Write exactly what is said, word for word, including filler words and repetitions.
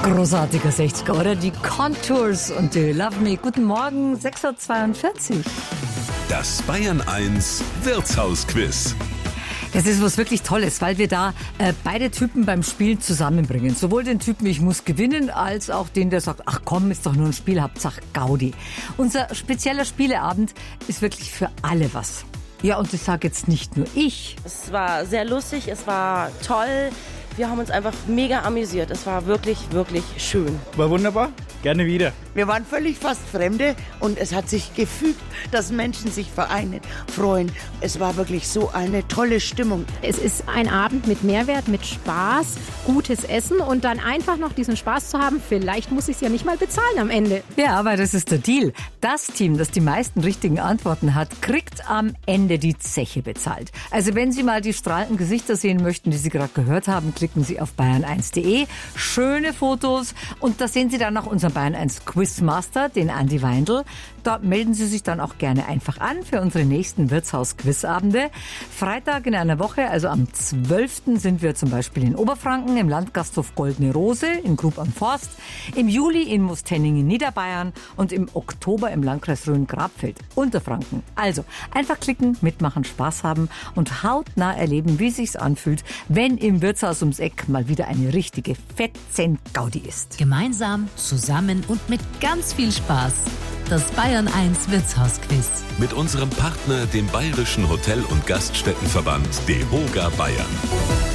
Großartiger sechziger, oder? Die Contours und die Love Me. Guten Morgen, sechs Uhr zweiundvierzig. Das Bayern eins Wirtshausquiz. Das ist was wirklich Tolles, weil wir da äh, beide Typen beim Spielen zusammenbringen. Sowohl den Typen, ich muss gewinnen, als auch den, der sagt, ach komm, ist doch nur ein Spiel, Hauptsache Gaudi. Unser spezieller Spieleabend ist wirklich für alle was. Ja, und das sage jetzt nicht nur ich. Es war sehr lustig, es war toll. Wir haben uns einfach mega amüsiert. Es war wirklich, wirklich schön. War wunderbar. Gerne wieder. Wir waren völlig fast Fremde und es hat sich gefügt, dass Menschen sich vereinen, freuen. Es war wirklich so eine tolle Stimmung. Es ist ein Abend mit Mehrwert, mit Spaß, gutes Essen und dann einfach noch diesen Spaß zu haben. Vielleicht muss ich es ja nicht mal bezahlen am Ende. Ja, aber das ist der Deal. Das Team, das die meisten richtigen Antworten hat, kriegt am Ende die Zeche bezahlt. Also wenn Sie mal die strahlenden Gesichter sehen möchten, die Sie gerade gehört haben, klicken Sie auf bayern eins punkt de. Schöne Fotos und da sehen Sie dann auch unseren Bayern eins Quizmaster, den Andi Weindl. Da melden Sie sich dann auch gerne einfach an für unsere nächsten Wirtshaus-Quizabende. Freitag in einer Woche, also am zwölften sind wir zum Beispiel in Oberfranken im Landgasthof Goldene Rose in Grub am Forst, im Juli in Mostenning in Niederbayern und im Oktober im Landkreis Rhön-Grabfeld, Unterfranken. Also einfach klicken, mitmachen, Spaß haben und hautnah erleben, wie es sich anfühlt, wenn im Wirtshaus ums Eck mal wieder eine richtige Fetzen-Gaudi ist. Gemeinsam, zusammen und mit ganz viel Spaß. Das Bayern eins Wirtshausquiz. Mit unserem Partner, dem Bayerischen Hotel- und Gaststättenverband DEHOGA Bayern.